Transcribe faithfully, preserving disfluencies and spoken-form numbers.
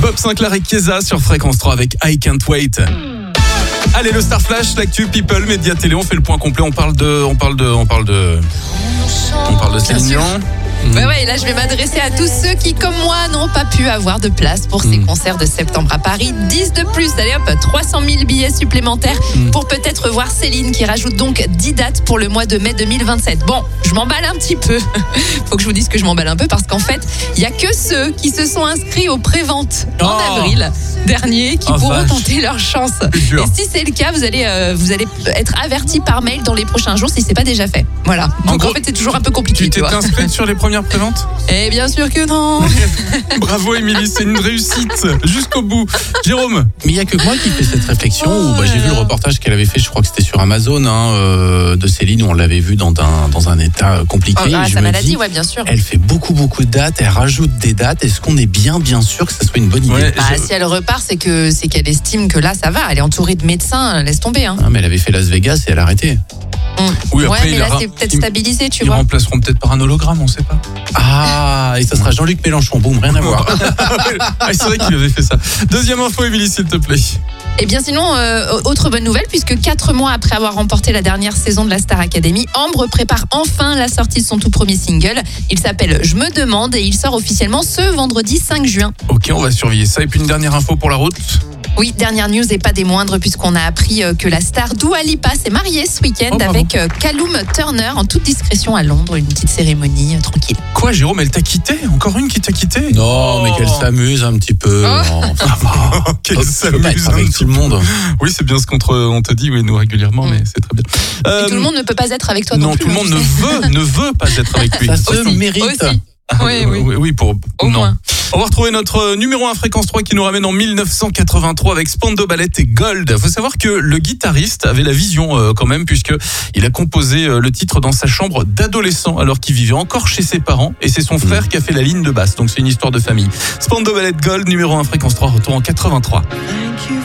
Bob Sinclair et Chiesa sur Fréquence trois avec I Can't Wait. Allez, le Star Flash, l'actu People, Média Télé, on fait le point complet, on parle de... On parle de... On parle de... On parle de Céline Dion. Ouais, ouais, là je vais m'adresser à tous ceux qui, comme moi, n'ont pas pu avoir de place pour ces mmh. concerts de septembre à Paris. dix de plus, allez hop, trois cent mille billets supplémentaires mmh. pour peut-être voir Céline qui rajoute donc dix dates pour le mois de mai deux mille vingt-sept. Bon, je m'emballe un petit peu. Faut que je vous dise que je m'emballe un peu parce qu'en fait, il n'y a que ceux qui se sont inscrits aux préventes oh. en avril dernier qui oh, pourront vache. tenter leur chance. Et si c'est le cas, vous allez, euh, vous allez être avertis par mail dans les prochains jours si c'est pas déjà fait. Voilà. Donc en, en fait, c'est toujours un peu compliqué. Tu t'es inscrite sur les premières préventes ? Eh bien sûr que non. Bravo Émilie, c'est une réussite jusqu'au bout. Jérôme. Mais il n'y a que moi qui fais cette réflexion. Oh, où, bah, j'ai vu le reportage qu'elle avait fait, je crois que c'était sur Amazon, hein, euh, de Céline, où on l'avait vu dans un, dans un état compliqué. Oh, ah, et je sa me maladie, dis, ouais, bien sûr. Elle fait beaucoup, beaucoup de dates, elle rajoute des dates. Est-ce qu'on est bien, bien sûr que ça soit une bonne idée? Ouais, ah, je... Si elle repart, c'est, que, c'est qu'elle estime que là, ça va. Elle est entourée de médecins, laisse tomber. Hein. Ah, mais elle avait fait Las Vegas et elle a arrêté. Mmh. Oui, après, ouais, mais là, ra... c'est peut-être stabilisé, tu ils vois. Ils remplaceront peut-être par un hologramme, on sait pas. Ah, et ça sera Jean-Luc Mélenchon, boum, rien à voir. Ah, c'est vrai qu'il avait fait ça. Deuxième info, Émilie, s'il te plaît. Et bien sinon, euh, autre bonne nouvelle, puisque quatre mois après avoir remporté la dernière saison de la Star Academy, Ambre prépare enfin la sortie de son tout premier single. Il s'appelle Je me demande et il sort officiellement ce vendredi cinq juin. Ok, on va surveiller ça. Et puis une dernière info pour la route. Oui, dernière news et pas des moindres puisqu'on a appris que la star Dua Lipa s'est mariée ce week-end oh, avec Callum Turner en toute discrétion à Londres, une petite cérémonie euh, tranquille. Quoi, Jérôme, elle t'a quitté? Encore une qui t'a quitté? Non, oh. mais qu'elle s'amuse un petit peu. Oh. Oh, qu'elle s'amuse avec tout le monde. Oui, c'est bien ce qu'on te, on te dit, oui, nous régulièrement, mm. mais c'est très bien. Euh, et tout le monde ne peut pas être avec toi non, non plus. Non, tout le monde ne veut, ne veut pas être avec lui. Ça se aussi, mérite. Aussi. Ah, oui, oui, oui, oui, pour au non. moins. On va retrouver notre numéro un Fréquence trois qui nous ramène en dix-neuf cent quatre-vingt-trois avec Spandau Ballet et Gold. Il faut savoir que le guitariste avait la vision euh, quand même, puisque il a composé euh, le titre dans sa chambre d'adolescent alors qu'il vivait encore chez ses parents et c'est son frère mmh. qui a fait la ligne de basse. Donc c'est une histoire de famille. Spandau Ballet Gold, numéro un Fréquence trois, retour en quatre-vingt-trois.